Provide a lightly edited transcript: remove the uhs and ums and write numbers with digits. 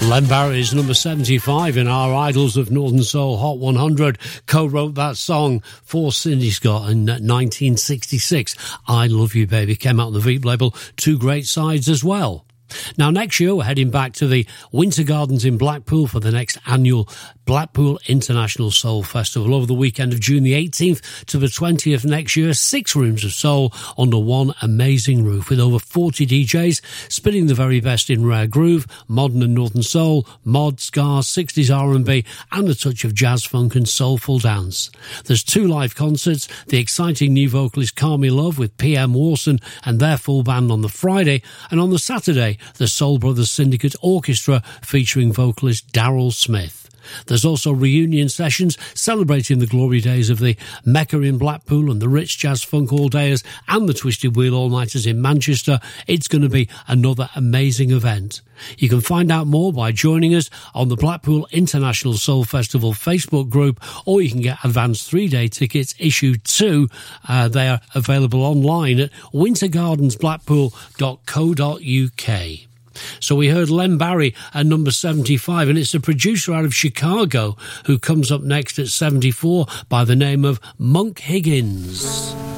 Len Barry is number 75 in our Idols of Northern Soul Hot 100. Co-wrote that song for Cindy Scott in 1966. I Love You Baby came out on the Veep label. Two great sides as well. Now, next year, we're heading back to the Winter Gardens in Blackpool for the next annual Blackpool International Soul Festival over the weekend of June the 18th to the 20th next year. 6 rooms of soul under one amazing roof with over 40 DJs spinning the very best in rare groove, modern and northern soul, mod, ska, 60s R&B and a touch of jazz funk and soulful dance. There's 2 live concerts, the exciting new vocalist Carmi Love with PM Warson and their full band on the Friday, and on the Saturday the Soul Brothers Syndicate Orchestra featuring vocalist Daryl Smith. There's also reunion sessions celebrating the glory days of the Mecca in Blackpool and the Ritz Jazz Funk All-Dayers and the Twisted Wheel All-Nighters in Manchester. It's going to be another amazing event. You can find out more by joining us on the Blackpool International Soul Festival Facebook group, or you can get advanced 3-day tickets issued too. They are available online at wintergardensblackpool.co.uk. So we heard Len Barry at number 75, and it's a producer out of Chicago who comes up next at 74 by the name of Monk Higgins.